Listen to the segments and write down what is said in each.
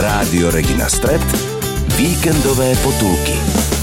Rádio Regina Stret, víkendové potulky.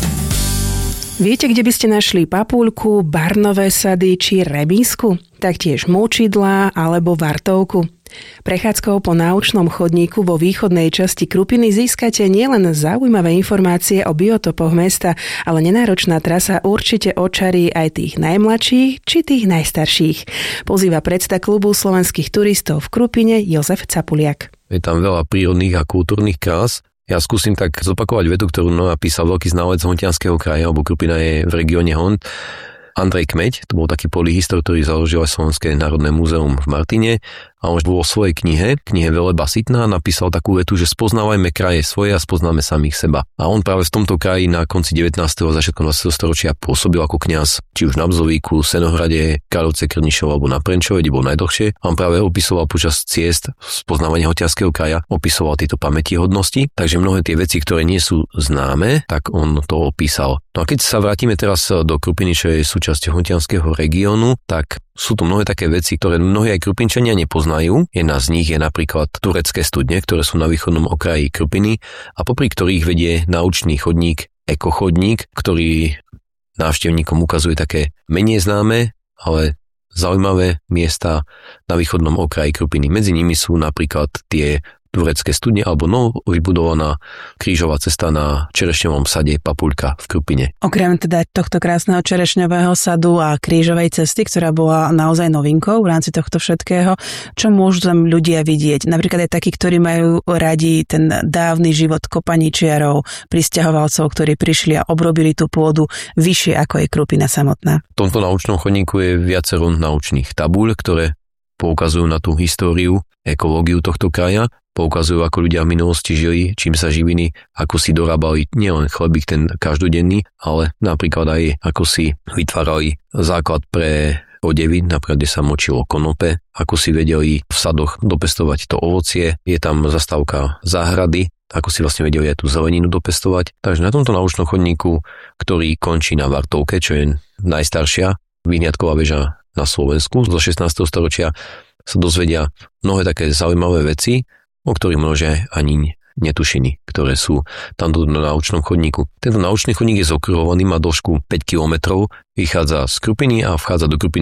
Viete, kde by ste našli papuľku, barnové sady či remísku? Taktiež močidlá alebo vartovku. Prechádzkou po náučnom chodníku vo východnej časti Krupiny získate nielen zaujímavé informácie o biotopoch mesta, ale nenáročná trasa určite očarí aj tých najmladších či tých najstarších. Pozýva predseda klubu slovenských turistov v Krupine Jozef Capuliak. Je tam veľa prírodných a kultúrnych krás. Ja skúsim tak zopakovať vetu, ktorú napísal veľký znalec Hontianskeho kraja, alebo Krupina je v regióne Hont. Andrej Kmeď, to bol taký polyhistor, ktorý založil aj Slovenské národné múzeum v Martine a on vo svojej knihe Veleba Sitná napísal takú vetu, že spoznávajme kraje svoje a spoznáme samých seba. A on práve v tomto kraji na konci 19. a začiatkom 20. storočia pôsobil ako kňaz, či už na Bzovíku, Senohrade, Karlovce, Krnišov alebo na Prenčove, kde bol najdlhšie. A on práve opisoval počas ciest spoznávania Hontianskeho kraja, opisoval tieto pamätihodnosti, takže mnohé tie veci, ktoré nie sú známe, tak on to opísal. No a keď sa vrátime teraz do Krupiny, čo je súčasťou Hontianskeho regiónu, tak sú tu mnohé také veci, ktoré mnohí aj Krupinčania nepoznajú. Jedna z nich je napríklad turecké studne, ktoré sú na východnom okraji Krupiny a popri ktorých vedie naučný chodník, ekochodník, ktorý návštevníkom ukazuje také menej známe, ale zaujímavé miesta na východnom okraji Krupiny. Medzi nimi sú napríklad tie turecké studne alebo novo vybudovaná krížová cesta na čerešňovom sade Papuľka v Krupine. Okrem teda tohto krásneho čerešňového sadu a krížovej cesty, ktorá bola naozaj novinkou v rámci tohto všetkého, čo môžu tam ľudia vidieť? Napríklad aj takí, ktorí majú radi ten dávny život kopaničiarov, prisťahovalcov, ktorí prišli a obrobili tú pôdu vyššie ako je Krupina samotná. V tomto naučnom chodníku je viacero naučných tabuľ, ktoré poukazujú na tú históriu, ekológiu tohto kraja, poukazujú, ako ľudia v minulosti žili, čím sa živili, ako si dorábali nielen chlebík ten každodenný, ale napríklad aj ako si vytvárali základ pre odevy, napríklad kde sa močilo konope, ako si vedeli v sadoch dopestovať to ovocie, je tam zastávka záhrady, ako si vlastne vedeli aj tú zeleninu dopestovať. Takže na tomto naučnom chodníku, ktorý končí na Vartovke, čo je najstaršia vyhliadková väža na Slovensku zo 16. storočia, sa dozvedia mnohé také zaujímavé veci, o ktorých množe ani netušení, ktoré sú tam na naučnom chodníku. Tento naučný chodník je zokruhovaný, má dĺžku 5 km, vychádza z Krupiny a vchádza do Krupiny